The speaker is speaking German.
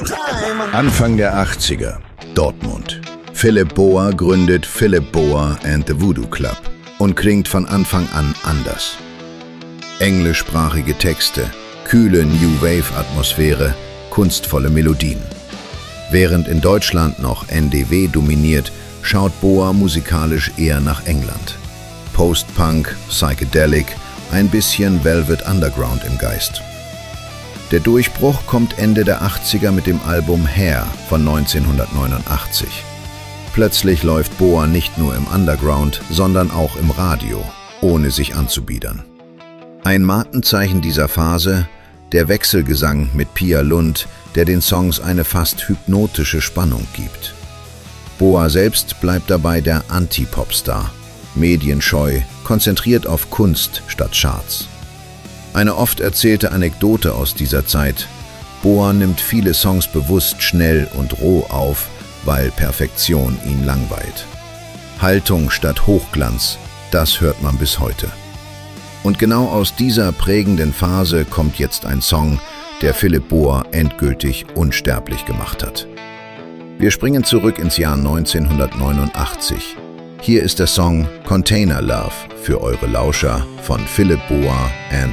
Anfang der 80er, Dortmund. Philip Boa gründet Philip Boa and the Voodoo Club und klingt von Anfang an anders. Englischsprachige Texte, kühle New Wave-Atmosphäre, kunstvolle Melodien. Während in Deutschland noch NDW dominiert, schaut Boa musikalisch eher nach England. Post-Punk, Psychedelic, ein bisschen Velvet Underground im Geist. Der Durchbruch kommt Ende der 80er mit dem Album Hair von 1989. Plötzlich läuft Boa nicht nur im Underground, sondern auch im Radio, ohne sich anzubiedern. Ein Markenzeichen dieser Phase, der Wechselgesang mit Pia Lund, der den Songs eine fast hypnotische Spannung gibt. Boa selbst bleibt dabei der Anti-Popstar, medienscheu, konzentriert auf Kunst statt Charts. Eine oft erzählte Anekdote aus dieser Zeit: Boa nimmt viele Songs bewusst schnell und roh auf, weil Perfektion ihn langweilt. Haltung statt Hochglanz, das hört man bis heute. Und genau aus dieser prägenden Phase kommt jetzt ein Song, der Philip Boa endgültig unsterblich gemacht hat. Wir springen zurück ins Jahr 1989. Hier ist der Song Container Love für eure Lauscher von Philip Boa and